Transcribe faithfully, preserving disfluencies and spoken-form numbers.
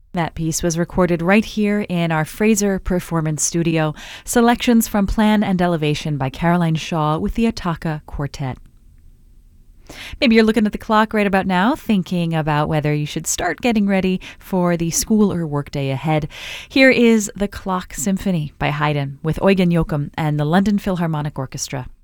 That piece was recorded right here in our Fraser Performance Studio. Selections from Plan and Elevation by Caroline Shaw with the Ataka Quartet. Maybe you're looking at the clock right about now, thinking about whether you should start getting ready for the school or work day ahead. Here is The Clock Symphony by Haydn with Eugen Joachim and the London Philharmonic Orchestra.